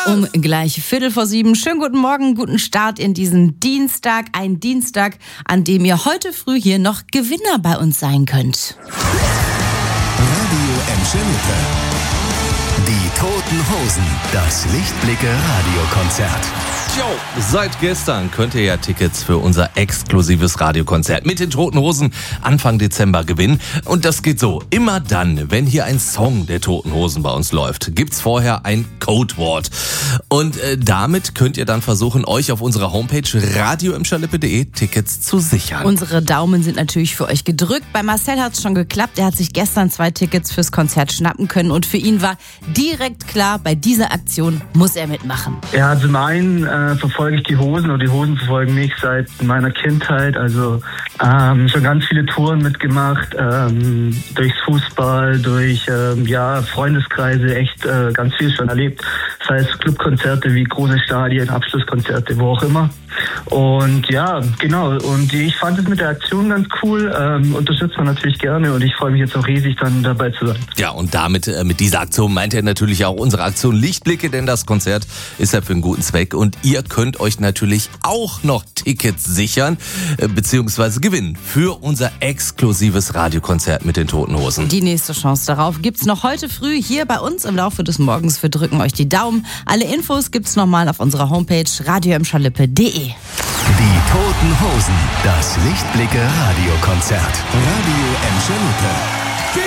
Um gleich 6:15. Schönen guten Morgen, guten Start in diesen Dienstag. Ein Dienstag, an dem ihr heute früh hier noch Gewinner bei uns sein könnt. Radio Emscher-Lippe. Die Toten Hosen. Das Lichtblicke-Radiokonzert. Jo, seit gestern könnt ihr ja Tickets für unser exklusives Radiokonzert mit den Toten Hosen Anfang Dezember gewinnen. Und das geht so: Immer dann, wenn hier ein Song der Toten Hosen bei uns läuft, gibt's vorher ein Codewort. Und damit könnt ihr dann versuchen, euch auf unserer Homepage radioemscherlippe.de Tickets zu sichern. Unsere Daumen sind natürlich für euch gedrückt. Bei Marcel hat's schon geklappt. Er hat sich gestern 2 Tickets fürs Konzert schnappen können. Und für ihn war direkt klar, bei dieser Aktion muss er mitmachen. Ja, zum einen verfolge ich die Hosen und die Hosen verfolgen mich seit meiner Kindheit. Also schon ganz viele Touren mitgemacht, durchs Fußball, durch Freundeskreise, echt ganz viel schon erlebt. Das heißt Clubkonzerte wie große Stadien, Abschlusskonzerte, wo auch immer. Und ja, genau. Und ich fand es mit der Aktion ganz cool. Unterstützt man natürlich gerne und ich freue mich jetzt auch riesig, dann dabei zu sein. Ja, und damit, mit dieser Aktion meint er natürlich auch unsere Aktion Lichtblicke, denn das Konzert ist ja für einen guten Zweck und ihr könnt euch natürlich auch noch Tickets sichern, beziehungsweise gewinnen für unser exklusives Radiokonzert mit den Toten Hosen. Die nächste Chance darauf gibt's noch heute früh hier bei uns im Laufe des Morgens. Wir drücken euch die Daumen. Alle Infos gibt's nochmal auf unserer Homepage radioemscherlippe.de. Die Toten Hosen. Das Lichtblicke-Radiokonzert. Radio Emscher-Lippe.